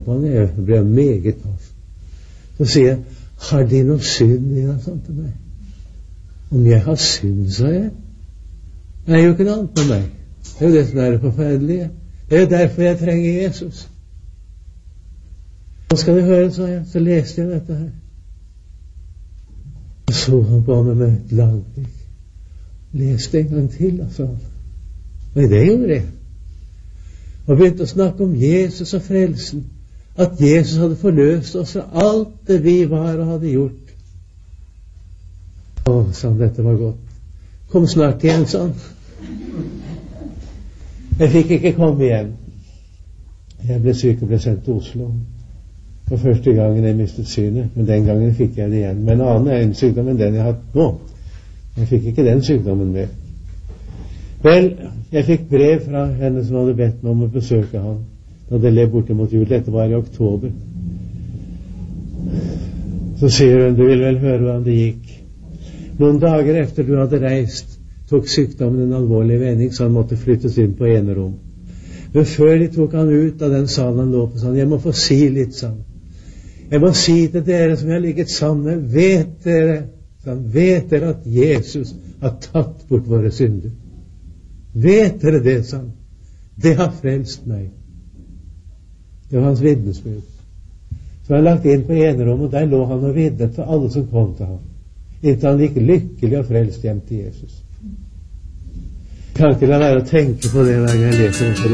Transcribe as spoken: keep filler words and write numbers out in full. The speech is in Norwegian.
Han ble meget pass. Så sier jeg, har de noe synd i deg, sånn til meg? Om jeg har synd, sa jeg. Det er jo ikke noe annet med meg. Det er jo det som er det forferdelige. Det er jo derfor jeg trenger Jesus. Nå skal du høre, sa jeg. Så leste jeg dette her. Og så han på meg med et lagblikk. Leste en gang til, altså. Og det gjorde jeg. Og begynte å snakke om Jesus og frelsen. At Jesus hadde forløst oss fra alt det vi var og hadde gjort. Å, sa han, dette var godt. Kom snart igjen, sa han. Jeg fikk ikke komme igjen. Jeg ble syk og ble sendt til Oslo. For første gangen jeg mistet synet, men den gangen fikk jeg det igjen. Men en annen er en sykdom enn den jeg har hatt nå. Jeg fikk ikke den sykdommen mer. Vel, jeg fikk brev fra henne som hadde bedt meg om å besøke han da det led bortimot jul. Dette var i oktober. Så sier hun, du vil vel høre hvordan det gikk. Noen dager efter du hadde reist, tok sykdommen en alvorlig vending, så han måtte flyttes inn på enerom. Men før de tok han ut av den salen han lå på, sa han, jeg må få si litt, sa han. Jeg må si til dere som jeg har ligget sammen med, vet dere, sa han, vet dere at Jesus har tatt bort våre synder? Vet dere det, sa han? Det har frelst meg. Det var hans vitnesbyrd. Så han lagt inn på enerom, og der lå han og vitnet for alle som kom til ham. Inntil han gikk lykkelig og frelst hjem til Jesus. Jeg kan ikke la være å tenke på det hver gang jeg leser om